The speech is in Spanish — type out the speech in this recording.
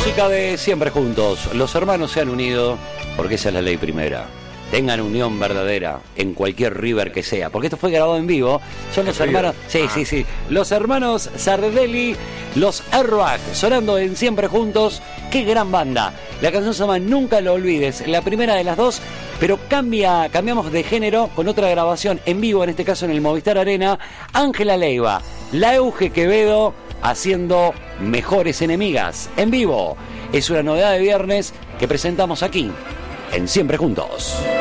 música de Siempre Juntos. Los hermanos se han unido porque esa es la ley primera. Tengan unión verdadera en cualquier River que sea, porque esto fue grabado en vivo. Son los hermanos, sí, los hermanos Sardelli, los Airbag, sonando en Siempre Juntos. Qué gran banda. La canción se llama Nunca lo olvides, la primera de las dos, pero cambiamos de género con otra grabación en vivo, en este caso en el Movistar Arena. Ángela Leiva, la Euge Quevedo haciendo Mejores Enemigas en vivo. Es una novedad de viernes que presentamos aquí en Siempre Juntos.